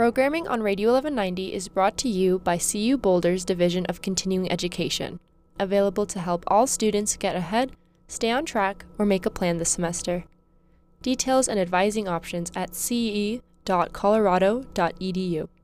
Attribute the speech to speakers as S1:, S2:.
S1: Programming on Radio 1190 is brought to you by CU Boulder's Division of Continuing Education, available to help all students get ahead, stay on track, or make a plan this semester. Details and advising options at ce.colorado.edu.